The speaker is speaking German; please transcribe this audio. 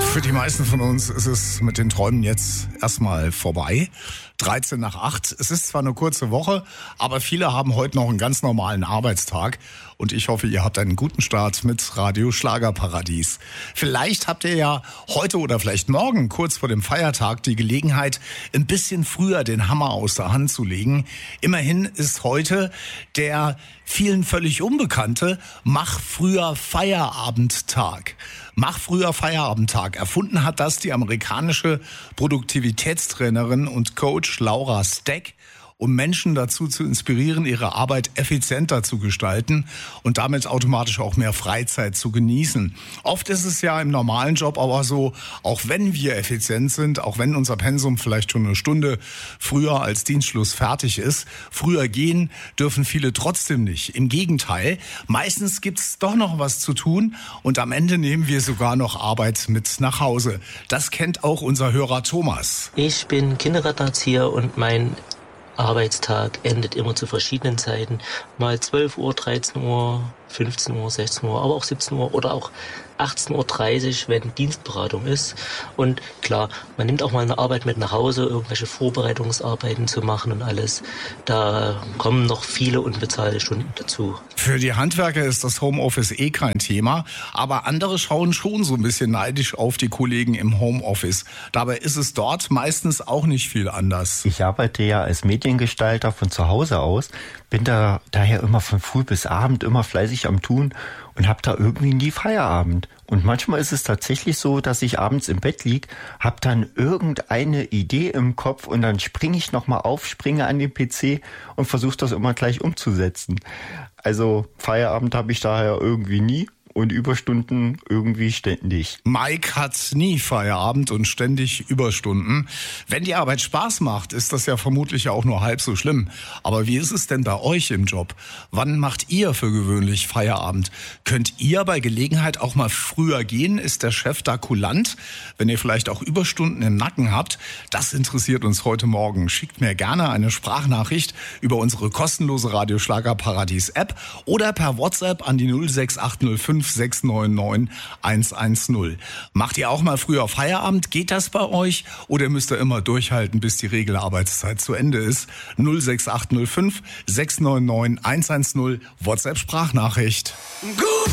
Für die meisten von uns ist es mit den Träumen jetzt erstmal vorbei. 7:13. Es ist zwar eine kurze Woche, aber viele haben heute noch einen ganz normalen Arbeitstag. Und ich hoffe, ihr habt einen guten Start mit Radio Schlagerparadies. Vielleicht habt ihr ja heute oder vielleicht morgen, kurz vor dem Feiertag, die Gelegenheit, ein bisschen früher den Hammer aus der Hand zu legen. Immerhin ist heute der vielen völlig unbekannte Mach früher Feierabendtag. Mach früher Feierabendtag. Erfunden hat das die amerikanische Produktivitätstrainerin und Coach Laura Steck, um Menschen dazu zu inspirieren, ihre Arbeit effizienter zu gestalten und damit automatisch auch mehr Freizeit zu genießen. Oft ist es ja im normalen Job aber so, auch wenn wir effizient sind, auch wenn unser Pensum vielleicht schon eine Stunde früher als Dienstschluss fertig ist, früher gehen dürfen viele trotzdem nicht. Im Gegenteil, meistens gibt's doch noch was zu tun und am Ende nehmen wir sogar noch Arbeit mit nach Hause. Das kennt auch unser Hörer Thomas. Ich bin Kindergartenerzieher und mein Arbeitstag endet immer zu verschiedenen Zeiten. Mal 12 Uhr, 13 Uhr, 15 Uhr, 16 Uhr, aber auch 17 Uhr oder auch 18:30 Uhr, wenn Dienstberatung ist. Und klar, man nimmt auch mal eine Arbeit mit nach Hause, irgendwelche Vorbereitungsarbeiten zu machen und alles. Da kommen noch viele unbezahlte Stunden dazu. Für die Handwerker ist das Homeoffice kein Thema, aber andere schauen schon so ein bisschen neidisch auf die Kollegen im Homeoffice. Dabei ist es dort meistens auch nicht viel anders. Ich arbeite ja als Mediengestalter von zu Hause aus, bin daher immer von früh bis Abend immer fleißig am Tun und habe da irgendwie nie Feierabend. Und manchmal ist es tatsächlich so, dass ich abends im Bett lieg, habe dann irgendeine Idee im Kopf und dann springe ich nochmal auf, springe an den PC und versuche das immer gleich umzusetzen. Also Feierabend habe ich daher irgendwie nie. Und Überstunden irgendwie ständig. Mike hat nie Feierabend und ständig Überstunden. Wenn die Arbeit Spaß macht, ist das ja vermutlich auch nur halb so schlimm. Aber wie ist es denn bei euch im Job? Wann macht ihr für gewöhnlich Feierabend? Könnt ihr bei Gelegenheit auch mal früher gehen? Ist der Chef da kulant? Wenn ihr vielleicht auch Überstunden im Nacken habt, das interessiert uns heute Morgen. Schickt mir gerne eine Sprachnachricht über unsere kostenlose Radio Schlagerparadies App oder per WhatsApp an die 06805 699 110. Macht ihr auch mal früher Feierabend? Geht das bei euch? Oder müsst ihr immer durchhalten, bis die Regelarbeitszeit zu Ende ist? 06805 699 110 WhatsApp Sprachnachricht. Gut.